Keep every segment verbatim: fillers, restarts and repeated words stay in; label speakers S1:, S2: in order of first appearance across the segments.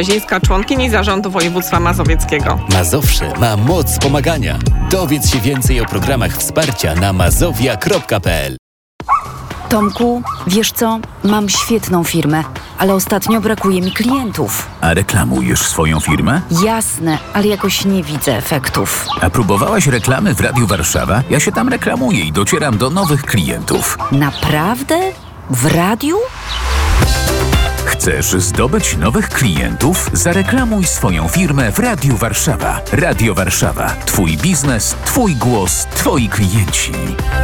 S1: Zińska, członkini Zarządu Województwa Mazowieckiego.
S2: Mazowsze ma moc pomagania. Dowiedz się więcej o programach wsparcia na mazowia kropka p l.
S3: Tomku, wiesz co? Mam świetną firmę, ale ostatnio brakuje mi klientów.
S4: A reklamujesz swoją firmę?
S3: Jasne, ale jakoś nie widzę efektów.
S4: A próbowałaś reklamy w Radiu Warszawa? Ja się tam reklamuję i docieram do nowych klientów.
S3: Naprawdę? W radiu?
S4: Chcesz zdobyć nowych klientów? Zareklamuj swoją firmę w Radiu Warszawa. Radio Warszawa. Twój biznes, twój głos, twoi klienci.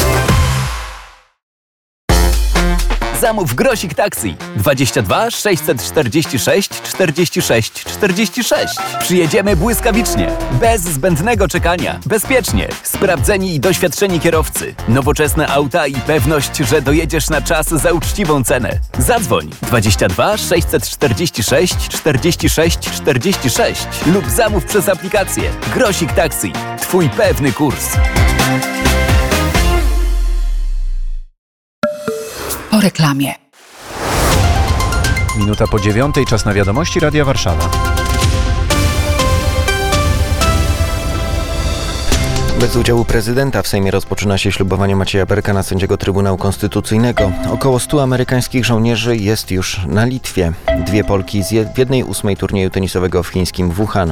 S2: Zamów Grosik Taxi dwadzieścia dwa sześćset czterdzieści sześć czterdzieści sześć czterdzieści sześć. Przyjedziemy błyskawicznie, bez zbędnego czekania, bezpiecznie, sprawdzeni i doświadczeni kierowcy, nowoczesne auta i pewność, że dojedziesz na czas za uczciwą cenę. Zadzwoń dwadzieścia dwa sześćset czterdzieści sześć czterdzieści sześć czterdzieści sześć lub zamów przez aplikację. Grosik Taxi. Twój pewny kurs.
S5: Po reklamie.
S6: Minuta po dziewiątej, czas na wiadomości Radia Warszawa.
S7: Bez udziału prezydenta w Sejmie rozpoczyna się ślubowanie Macieja Berka na sędziego Trybunału Konstytucyjnego. Około stu amerykańskich żołnierzy jest już na Litwie. Dwie Polki z w jednej ósmej turnieju tenisowego w chińskim Wuhan.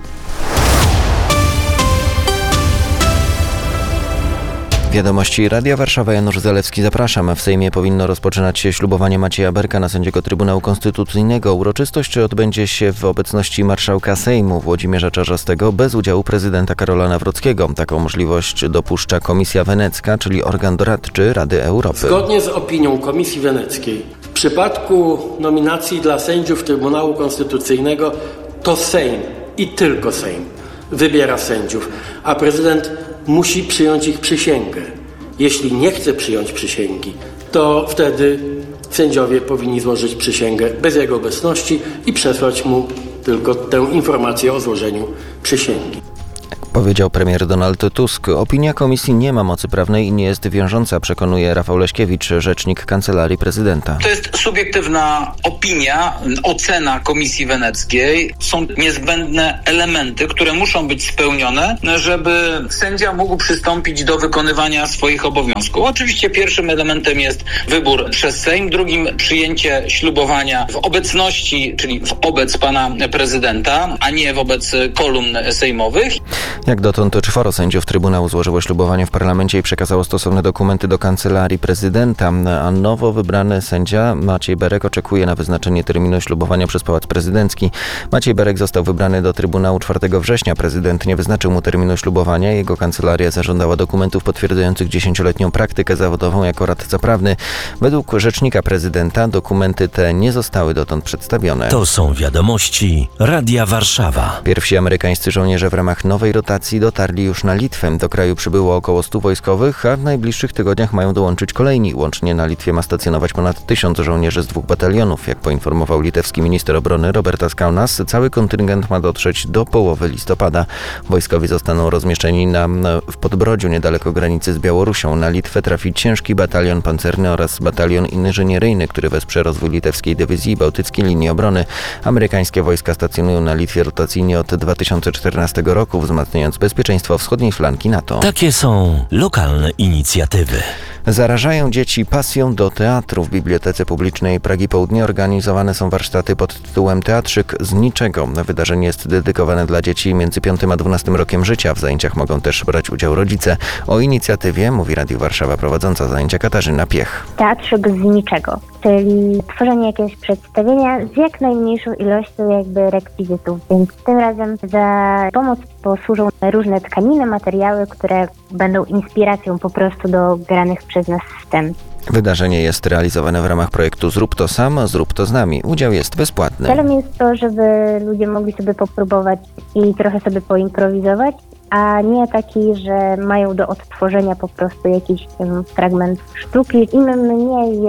S7: Wiadomości Radia Warszawa, Janusz Zalewski, zapraszam. W Sejmie powinno rozpoczynać się ślubowanie Macieja Berka na sędziego Trybunału Konstytucyjnego. Uroczystość odbędzie się w obecności marszałka Sejmu Włodzimierza Czarzastego bez udziału prezydenta Karola Nawrockiego. Taką możliwość dopuszcza Komisja Wenecka, czyli organ doradczy Rady Europy.
S8: Zgodnie z opinią Komisji Weneckiej w przypadku nominacji dla sędziów Trybunału Konstytucyjnego to Sejm i tylko Sejm wybiera sędziów, a prezydent musi przyjąć ich przysięgę. Jeśli nie chce przyjąć przysięgi, to wtedy sędziowie powinni złożyć przysięgę bez jego obecności i przesłać mu tylko tę informację o złożeniu przysięgi.
S7: Powiedział premier Donald Tusk. Opinia komisji nie ma mocy prawnej i nie jest wiążąca, przekonuje Rafał Leśkiewicz, rzecznik Kancelarii Prezydenta.
S9: To jest subiektywna opinia, ocena Komisji Weneckiej. Są niezbędne elementy, które muszą być spełnione, żeby sędzia mógł przystąpić do wykonywania swoich obowiązków. Oczywiście pierwszym elementem jest wybór przez Sejm, drugim przyjęcie ślubowania w obecności, czyli wobec pana prezydenta, a nie wobec kolumn sejmowych.
S7: Jak dotąd czworo sędziów Trybunału złożyło ślubowanie w parlamencie i przekazało stosowne dokumenty do Kancelarii Prezydenta, a nowo wybrany sędzia Maciej Berek oczekuje na wyznaczenie terminu ślubowania przez Pałac Prezydencki. Maciej Berek został wybrany do Trybunału czwartego września. Prezydent nie wyznaczył mu terminu ślubowania. Jego kancelaria zażądała dokumentów potwierdzających dziesięcioletnią praktykę zawodową jako radca prawny. Według rzecznika prezydenta dokumenty te nie zostały dotąd przedstawione.
S10: To są wiadomości Radia Warszawa.
S7: Pierwsi amerykańscy żołnierze w ramach nowej rotacji dotarli już na Litwę. Do kraju przybyło około stu wojskowych, a w najbliższych tygodniach mają dołączyć kolejni. Łącznie na Litwie ma stacjonować ponad tysiąc żołnierzy z dwóch batalionów. Jak poinformował litewski minister obrony Robertas Kaunas, cały kontyngent ma dotrzeć do połowy listopada. Wojskowi zostaną rozmieszczeni na, w Podbrodziu, niedaleko granicy z Białorusią. Na Litwę trafi ciężki batalion pancerny oraz batalion inżynieryjny, który wesprze rozwój litewskiej dywizji i bałtyckiej linii obrony. Amerykańskie wojska stacjonują na Litwie rotacyjnie od dwa tysiące czternastego roku, wzmacniając bezpieczeństwo wschodniej flanki NATO.
S10: Takie są lokalne inicjatywy.
S7: Zarażają dzieci pasją do teatru. W Bibliotece Publicznej Pragi Południe organizowane są warsztaty pod tytułem Teatrzyk z niczego. Wydarzenie jest dedykowane dla dzieci między piątym a dwunastym rokiem życia. W zajęciach mogą też brać udział rodzice. O inicjatywie mówi Radiu Warszawa prowadząca zajęcia Katarzyna Piech.
S11: Teatrzyk z niczego, czyli tworzenie jakiegoś przedstawienia z jak najmniejszą ilością jakby rekwizytów. Więc tym razem za pomoc posłużą różne tkaniny, materiały, które będą inspiracją po prostu do granych przez nas scen.
S7: Wydarzenie jest realizowane w ramach projektu Zrób to sam, zrób to z nami. Udział jest bezpłatny.
S11: Celem jest to, żeby ludzie mogli sobie popróbować i trochę sobie poimprowizować, a nie taki, że mają do odtworzenia po prostu jakiś um, fragment sztuki. Im mniej jest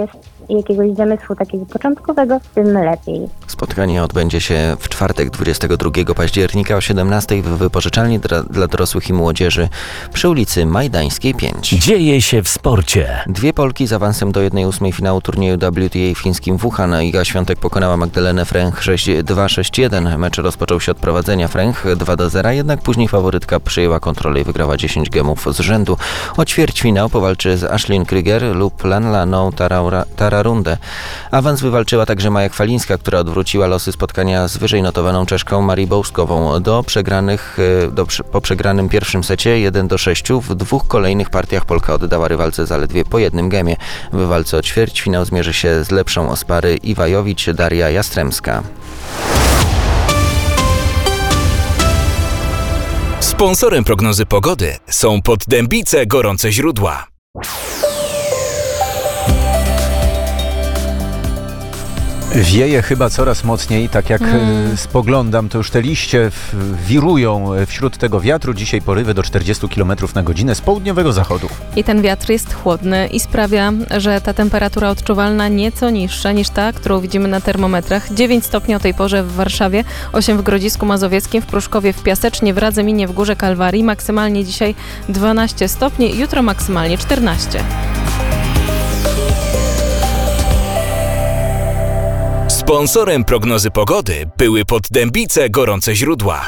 S11: jakiegoś zamysłu takiego początkowego, tym lepiej.
S7: Spotkanie odbędzie się w czwartek dwudziestego drugiego października o siedemnastej w wypożyczalni dla, dla dorosłych i młodzieży przy ulicy Majdańskiej pięć.
S10: Dzieje się w sporcie.
S7: Dwie Polki z awansem do jednej ósmej finału turnieju W T A w chińskim Wuhan. Iga Świątek pokonała Magdalenę Fręch sześć dwa sześć jeden. Mecz rozpoczął się od prowadzenia Fręch dwa do zera, jednak później faworytka przyjęła kontrolę i wygrała dziesięć gemów z rzędu. O ćwierćfinał powalczy z Ashlyn Krüger lub Lanlaną Tararundę. Awans wywalczyła także Maja Chwalińska, która odwróciła losy spotkania z wyżej notowaną Czeszką Marii Bołskową. Do przegranych, do, po przegranym pierwszym secie jeden do sześciu w dwóch kolejnych partiach Polka oddała rywalce zaledwie po jednym gemie. W walce o ćwierćfinał zmierzy się z lepszą z pary Iwajowicz Daria Jastremska.
S5: Sponsorem prognozy pogody są Poddębice Gorące Źródła.
S6: Wieje chyba coraz mocniej, tak jak mm. spoglądam, to już te liście wirują wśród tego wiatru. Dzisiaj porywy do czterdziestu kilometrów na godzinę z południowego zachodu.
S12: I ten wiatr jest chłodny i sprawia, że ta temperatura odczuwalna nieco niższa niż ta, którą widzimy na termometrach. dziewięć stopni o tej porze w Warszawie, osiem w Grodzisku Mazowieckim, w Pruszkowie, w Piasecznie, w Radzyminie, w Górze Kalwarii. Maksymalnie dzisiaj dwanaście stopni, jutro maksymalnie czternaście.
S5: Sponsorem prognozy pogody były Poddębice Gorące Źródła.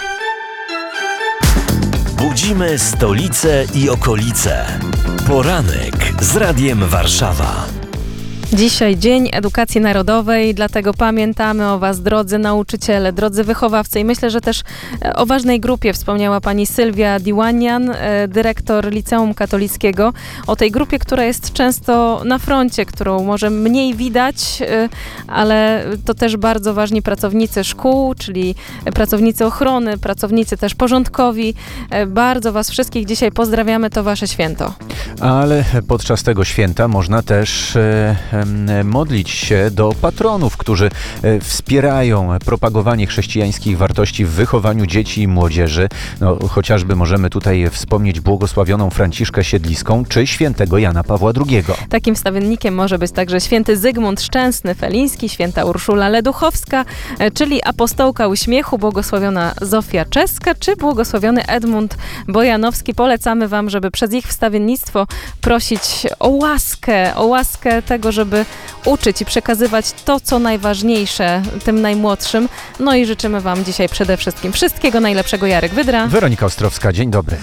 S10: Budzimy stolicę i okolice. Poranek z Radiem Warszawa.
S12: Dzisiaj Dzień Edukacji Narodowej, dlatego pamiętamy o Was, drodzy nauczyciele, drodzy wychowawcy i myślę, że też o ważnej grupie wspomniała pani Sylwia Diłanian, dyrektor Liceum Katolickiego, o tej grupie, która jest często na froncie, którą może mniej widać, ale to też bardzo ważni pracownicy szkół, czyli pracownicy ochrony, pracownicy też porządkowi. Bardzo Was wszystkich dzisiaj pozdrawiamy, to Wasze święto.
S6: Ale podczas tego święta można też modlić się do patronów, którzy wspierają propagowanie chrześcijańskich wartości w wychowaniu dzieci i młodzieży. No, chociażby możemy tutaj wspomnieć błogosławioną Franciszkę Siedliską czy świętego Jana Pawła drugiego.
S12: Takim wstawiennikiem może być także święty Zygmunt Szczęsny-Feliński, święta Urszula Leduchowska, czyli apostołka uśmiechu, błogosławiona Zofia Czeska czy błogosławiony Edmund Bojanowski. Polecamy Wam, żeby przez ich wstawiennictwo prosić o łaskę, o łaskę tego, żeby uczyć i przekazywać to, co najważniejsze tym najmłodszym. No i życzymy Wam dzisiaj przede wszystkim wszystkiego najlepszego. Jarek Wydra.
S6: Weronika Ostrowska, dzień dobry.